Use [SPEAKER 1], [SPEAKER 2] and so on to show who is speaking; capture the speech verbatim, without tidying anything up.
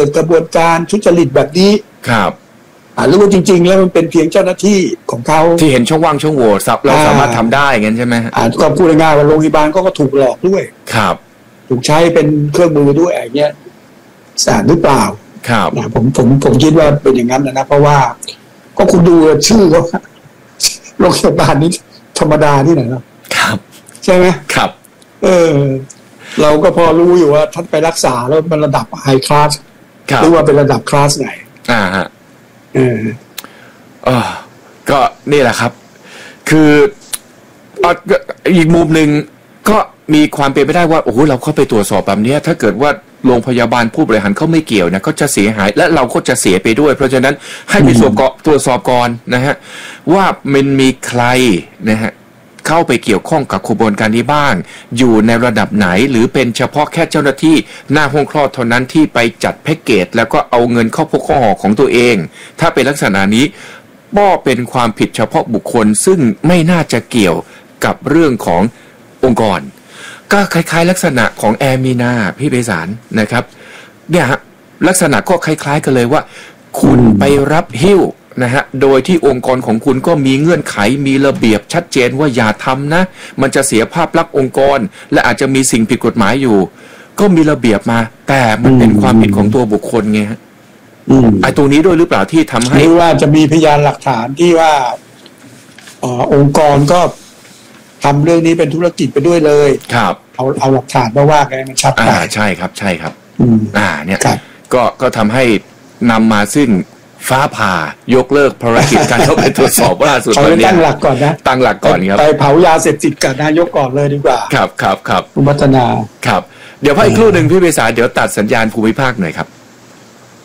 [SPEAKER 1] ดกระบวนการทุจริตแบบนี้
[SPEAKER 2] ครับ
[SPEAKER 1] อ่าหรือว่าจริงๆแล้วมันเป็นเพียงเจ้าหน้าที่ของเขา
[SPEAKER 2] ที่เห็นช่องว่างช่องโหว่เราสามารถทำได้งั้นใช่ไหม
[SPEAKER 1] อ่าก็พูดง่ายๆว่าโรงพยาบาลก็ถูกหลอกด้วย
[SPEAKER 2] ครับ
[SPEAKER 1] ถูกใช้เป็นเครื่องมือด้วยอย่างเงี้ยสารหรือเปล่า
[SPEAKER 2] ครับ
[SPEAKER 1] นะผมผมผมคิดว่าเป็นอย่างนั้นนะเพราะว่าก็คุณดูชื่อเขาโรงพยาบาลนี้ธรรมดาที่ไหน
[SPEAKER 2] ครับ
[SPEAKER 1] ใช่ไหม
[SPEAKER 2] ครับ
[SPEAKER 1] เออเราก็พอรู้อยู่ว่าท่านไปรักษาแล้วมันระดับไฮคลาสหรือว่าเป็นระดับคลาสไหน
[SPEAKER 2] อ่าฮะ
[SPEAKER 1] เออ
[SPEAKER 2] เออก็นี่แหละครับคืออีกมุมหนึ่งก็มีความเป็นไปได้ว่าโอ้โหเราเข้าไปตรวจสอบแบบนี้ถ้าเกิดว่าโรงพยาบาลผู้บริหารเขาไม่เกี่ยวนะเขาจะเสียหายและเราก็จะเสียไปด้วยเพราะฉะนั้นให้ไปตรวจสอบก่อนนะฮะว่ามันมีใครนะฮะเข้าไปเกี่ยวข้องกับขบวนการนี้บ้างอยู่ในระดับไหนหรือเป็นเฉพาะแค่เจ้าหน้าที่หน้าห้องคลอดเท่านั้นที่ไปจัดแพ็กเกจแล้วก็เอาเงินเข้าพกเข้าห่อของตัวเองถ้าเป็นลักษณะนี้ก็เป็นความผิดเฉพาะบุคคลซึ่งไม่น่าจะเกี่ยวกับเรื่องขององค์กรก็คล้ายๆลักษณะของแอร์มีนาพี่ไพศาลนะครับเนี่ยฮะลักษณะก็คล้ายๆกันเลยว่าคุณไปรับหิ้วนะฮะโดยที่องค์กรของคุณก็มีเงื่อนไขมีระเบียบชัดเจนว่าอย่าทำนะมันจะเสียภาพลักษณ์องค์กรและอาจจะมีสิ่งผิดกฎหมายอยู่ก็มีระเบียบมาแต่มันเป็นความผิดของตัวบุคคลไงฮะไอ้ตรงนี้ด้วยหรือเปล่าที่ทำให้
[SPEAKER 1] หรือว่าจะมีพยานหลักฐานที่ว่าอ๋อองค์กรก็ทำเรื่องนี้เป็นธุรกิจไปด้วยเลย
[SPEAKER 2] ครับ
[SPEAKER 1] เอาเอาหลักฐานมาว่ากันมันชัดไป
[SPEAKER 2] อ่าใช่ครับใช่ครับ
[SPEAKER 1] อืม
[SPEAKER 2] อ่าเนี่ยก็ก็ทำให้นำมาซึ่งฟ้าผ่ายกเลิกภารกิจการเข้าไปตรวจสอบว่าสุดตอนนี้
[SPEAKER 1] ตั้งหลักก่อนนะ
[SPEAKER 2] ตั้งหลักก่อนครับ
[SPEAKER 1] ไปเผายาเสพติดกับนายกก่อนเลยดีกว่า
[SPEAKER 2] ครับครับครับ
[SPEAKER 1] คุณพัฒนา
[SPEAKER 2] ครับเดี๋ยวพักอีกครู่หนึ่งพี่เบษาเดี๋ยวตัดสัญญาณภูมิภาคหน่อยครับ